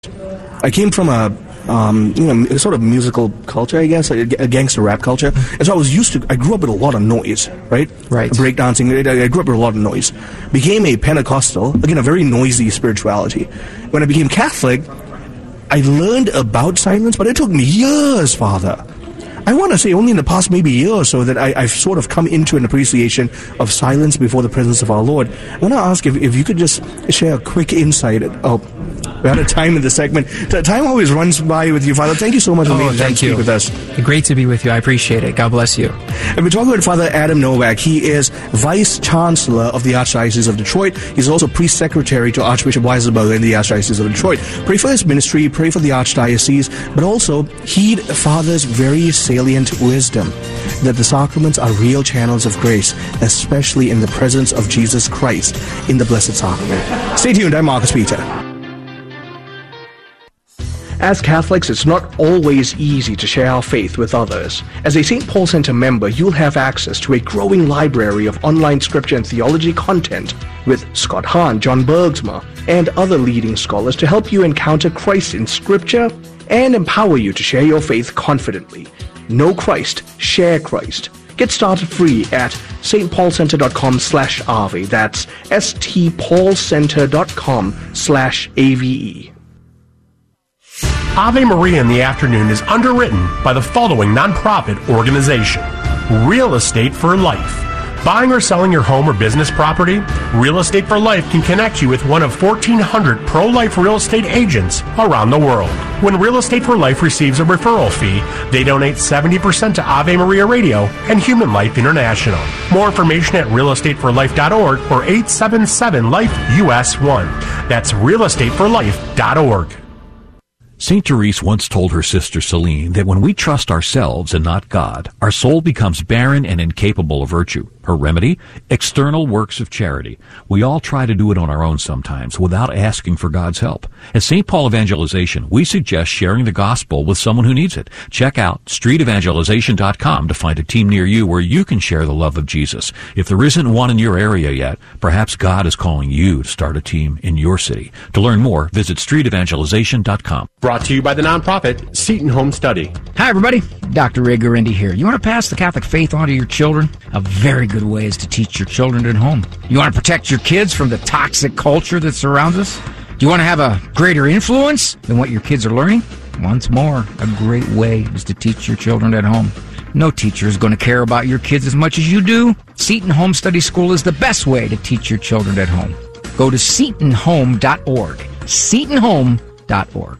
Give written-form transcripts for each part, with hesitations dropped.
I came from a sort of musical culture, I guess, a gangster rap culture. And so I grew up with a lot of noise, right? Right. Breakdancing, I grew up with a lot of noise. Became a Pentecostal, again, a very noisy spirituality. When I became Catholic, I learned about silence, but it took me years, Father. I want to say only in the past maybe year or so that I've sort of come into an appreciation of silence before the presence of our Lord. I want to ask if you could just share a quick insight. We're out of time in the segment. Time always runs by with you, Father. Thank you so much for being here to speak with us. Great to be with you. I appreciate it. God bless you. And we're talking with Father Adam Novak. He is Vice Chancellor of the Archdiocese of Detroit. He's also Priest Secretary to Archbishop Weiselberger in the Archdiocese of Detroit. Pray for his ministry, pray for the Archdiocese, but also heed Father's very salient wisdom that the sacraments are real channels of grace, especially in the presence of Jesus Christ in the Blessed Sacrament. Stay tuned. I'm Marcus Peter. As Catholics, it's not always easy to share our faith with others. As a St. Paul Center member, you'll have access to a growing library of online scripture and theology content with Scott Hahn, John Bergsma, and other leading scholars to help you encounter Christ in scripture and empower you to share your faith confidently. Know Christ, share Christ. Get started free at stpaulcenter.com/Ave. That's stpaulcenter.com/AVE. Ave Maria in the Afternoon is underwritten by the following nonprofit organization: Real Estate for Life. Buying or selling your home or business property? Real Estate for Life can connect you with one of 1,400 pro-life real estate agents around the world. When Real Estate for Life receives a referral fee, they donate 70% to Ave Maria Radio and Human Life International. More information at realestateforlife.org or 877-LIFE-US1. That's realestateforlife.org. St. Therese once told her sister Celine that when we trust ourselves and not God, our soul becomes barren and incapable of virtue. Her remedy? External works of charity. We all try to do it on our own sometimes without asking for God's help. At St. Paul Evangelization, we suggest sharing the gospel with someone who needs it. Check out streetevangelization.com to find a team near you where you can share the love of Jesus. If there isn't one in your area yet, perhaps God is calling you to start a team in your city. To learn more, visit streetevangelization.com. Brought to you by the nonprofit Seton Home Study. Hi, everybody. Dr. Ray Guarendi here. You want to pass the Catholic faith on to your children? A very good way is to teach your children at home. You want to protect your kids from the toxic culture that surrounds us? Do you want to have a greater influence than what your kids are learning? Once more, a great way is to teach your children at home. No teacher is going to care about your kids as much as you do. Seton Home Study School is the best way to teach your children at home. Go to setonhome.org. setonhome.org.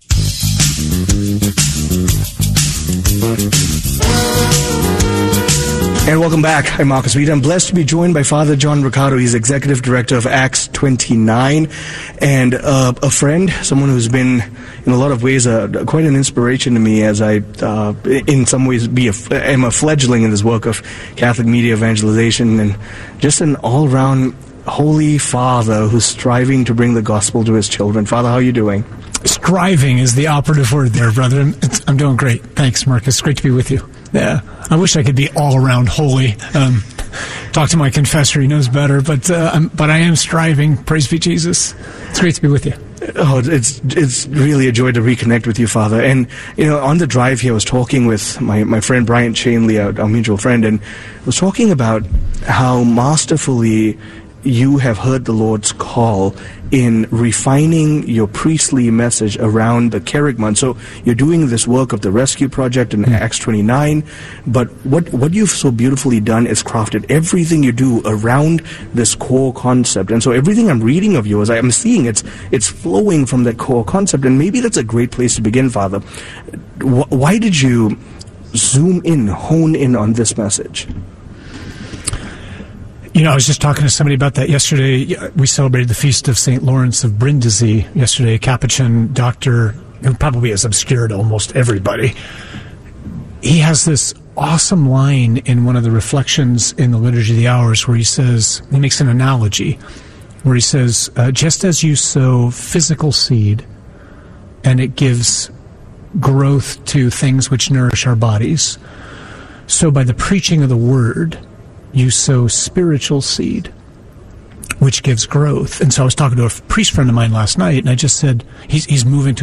And welcome back. I'm Marcus Peter. I'm blessed to be joined by Father John Riccardo. He's Executive Director of Acts 29 and a friend, someone who's been, in a lot of ways, quite an inspiration to me as I, in some ways, am a fledgling in this work of Catholic media evangelization, and just an all-around holy father who's striving to bring the gospel to his children. Father, how are you doing? Striving is the operative word there, brother. I'm doing great. Thanks, Marcus. Great to be with you. Yeah, I wish I could be all around holy. Talk to my confessor; he knows better. But I am striving. Praise be Jesus. It's great to be with you. Oh, it's really a joy to reconnect with you, Father. And on the drive here, I was talking with my friend Brian Chainley, our mutual friend, and was talking about how masterfully you have heard the Lord's call in refining your priestly message around the Kerygma. So you're doing this work of the Rescue Project in Acts 29, but what you've so beautifully done is crafted everything you do around this core concept. And so everything I'm reading of yours, I'm seeing it's flowing from that core concept, and maybe that's a great place to begin, Father. Why did you hone in on this message? I was just talking to somebody about that yesterday. We celebrated the feast of St. Lawrence of Brindisi yesterday, a Capuchin doctor who probably has obscured almost everybody. He has this awesome line in one of the reflections in the Liturgy of the Hours where he makes an analogy, where he says, just as you sow physical seed and it gives growth to things which nourish our bodies, so by the preaching of the Word, you sow spiritual seed, which gives growth. And so I was talking to a priest friend of mine last night, and I just said, he's moving to